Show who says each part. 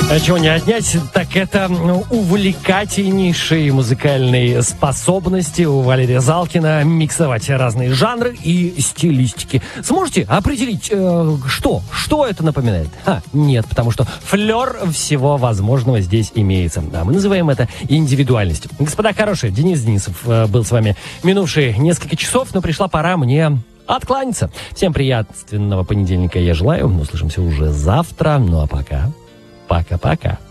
Speaker 1: А чего не отнять, так это увлекательнейшие музыкальные способности у Валерия Залкина миксовать разные жанры и стилистики. Сможете определить, что это напоминает? Нет, потому что флер всего возможного здесь имеется. А мы называем это индивидуальностью. Господа хорошие, Денис Денисов был с вами минувшие несколько часов, но пришла пора мне откланяться. Всем приятного понедельника я желаю. Услышимся уже завтра. Ну а пока. Пока-пока.